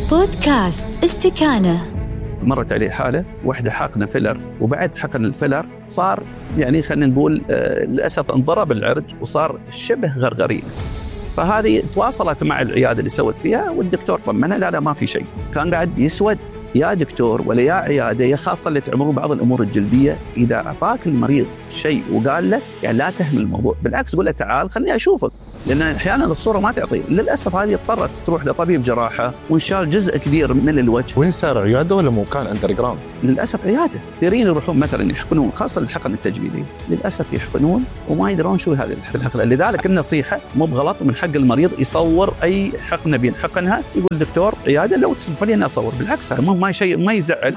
بودكاست استكانة. مرت عليه حالة واحدة حقن فيلر، وبعد حقن الفيلر صار يعني خلينا نقول للأسف انضرب العرج وصار شبه غرغرين. فهذه تواصلت مع العيادة اللي سوت فيها، والدكتور طمنها لا ما في شيء. كان قاعد يسود يا دكتور ولا يا عيادة، يا خاصة اللي تعملون بعض الأمور الجلدية، إذا أعطاك المريض شيء وقال لك يعني لا تهمل الموضوع، بالعكس قول له تعال خليني أشوفك، لأن أحيانا الصورة ما تعطي. للأسف هذه اضطرت تروح لطبيب جراحة وانشال جزء كبير من الوجه. وين صار عيادة ولا مكان أندر جراوند؟ للأسف عيادة. كثيرين يروحون مثلا يحقنون، خاصة الحقن التجميلي، للأسف يحقنون وما يدرون شو هذه الحقنة. لذلك النصيحة مو بغلط، من حق المريض يصور أي حقنة بينحقنها، يقول دكتور عيادة لو تسمح لي أنا أصور، بالعكس ما شيء ما يزعل.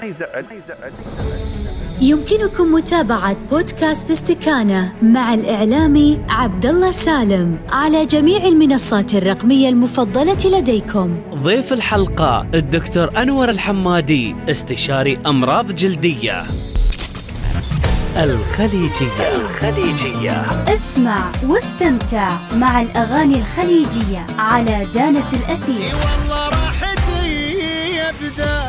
يمكنكم متابعة بودكاست استكانة مع الإعلامي عبد الله سالم على جميع المنصات الرقمية المفضلة لديكم. ضيف الحلقة الدكتور أنور الحمادي، استشاري أمراض جلدية. الخليجية. اسمع واستمتع مع الأغاني الخليجية على دانة الأثير. والله راحتي يبدأ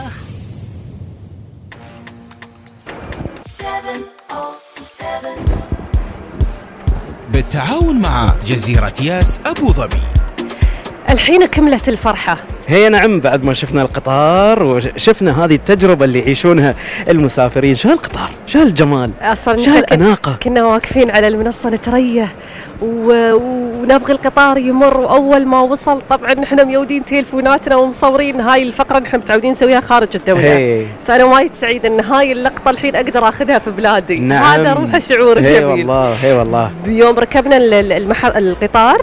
بالتعاون مع جزيرة ياس أبو ظبي. الحين كملت الفرحة. هي نعم، بعد ما شفنا القطار وشفنا هذه التجربة اللي يعيشونها المسافرين، شو القطار، شو الجمال، شو الأناقة. كنا واقفين على المنصة نتريح ونبغي القطار يمر، وأول ما وصل طبعا نحن ميودين تليفوناتنا ومصورين. هاي الفقرة نحن متعودين نسويها خارج الدولة. فأنا وايد سعيدة أن هاي اللقطة الحين أقدر أخذها في بلادي. نعم. هذا روح الشعور الجميل. هي والله. يوم ركبنا القطار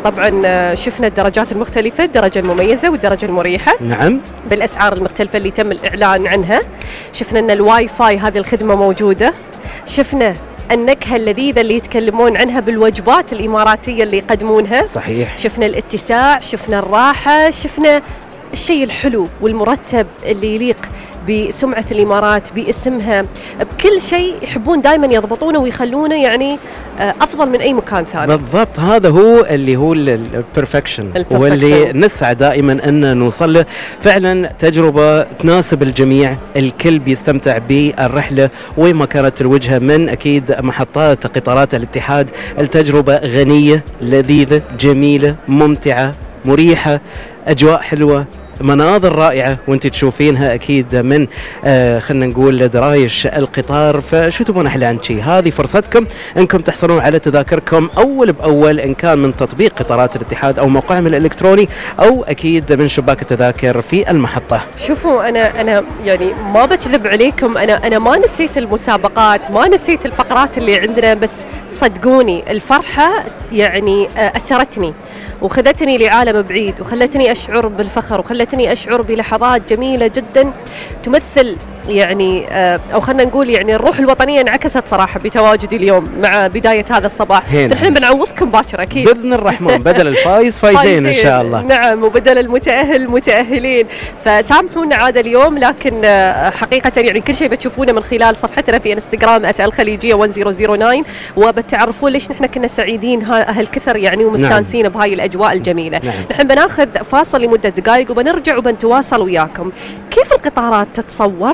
طبعا شفنا الدرجات المختلفة، الدرجة المميزة والدرجة المريحة. نعم. بالأسعار المختلفة اللي تم الإعلان عنها. شفنا أن الواي فاي هذه الخدمة موجودة. شفنا النكهة اللذيذة اللي يتكلمون عنها بالوجبات الإماراتية اللي يقدمونها. صحيح. شفنا الاتساع، شفنا الراحة، شفنا الشيء الحلو والمرتب اللي يليق بسمعة الإمارات، باسمها، بكل شيء يحبون دائما يضبطونه ويخلونه يعني أفضل من أي مكان ثاني. بالضبط، هذا هو اللي هو البرفكشن، واللي نسعى دائما أن نوصل له. فعلا تجربة تناسب الجميع، الكل بيستمتع بالرحلة وين ما كانت الوجهة من أكيد محطات قطارات الاتحاد. التجربة غنية، لذيذة، جميلة، ممتعة، مريحة، أجواء حلوة، مناظر رائعة وانت تشوفينها أكيد من خلنا نقول درايش القطار. فشو تبون أحلى عن شيء؟ هذه فرصتكم أنكم تحصلون على تذاكركم أول بأول، إن كان من تطبيق قطارات الاتحاد أو موقعهم الإلكتروني، أو أكيد من شباك التذاكر في المحطة. شوفوا أنا يعني ما بكذب عليكم، أنا ما نسيت المسابقات، ما نسيت الفقرات اللي عندنا، بس صدقوني الفرحة يعني أسرتني وخذتني لعالم بعيد، وخلتني أشعر بالفخر، وخلتني أشعر بلحظات جميلة جدا تمثل يعني أو خلنا نقول يعني الروح الوطنية انعكست صراحة بتواجدي اليوم مع بداية هذا الصباح. فنحن بنعوضكم باكر أكيد بإذن الرحمن، بدل الفايز فايزين إن شاء الله. نعم، وبدل المتأهل متأهلين. فسامحونا عاد اليوم، لكن حقيقة يعني كل شيء بتشوفونه من خلال صفحتنا في انستغرام @الخليجية 1009، وبتعرفون ليش نحن كنا سعيدين هالكثر يعني ومستانسين بهاي الأجواء الجميلة. نحن بناخذ فاصل لمدة دقائق وبنرجع وبنتواصل وياكم. كيف القطارات تتصور؟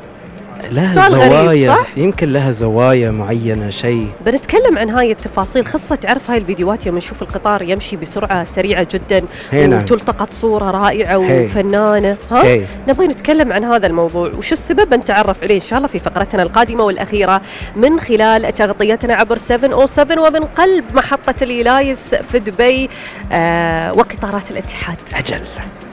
لها زوايا، يمكن لها زوايا معينة شيء. بنتكلم عن هاي التفاصيل، خاصة تعرف هاي الفيديوهات يوم نشوف القطار يمشي بسرعة سريعة جدا وتلتقط صورة رائعة وفنانة. نبغي نتكلم عن هذا الموضوع وشو السبب، نتعرف عليه إن شاء الله في فقرتنا القادمة والأخيرة من خلال تغطيتنا عبر 707 ومن قلب محطة الإلايس في دبي وقطارات الاتحاد. أجل.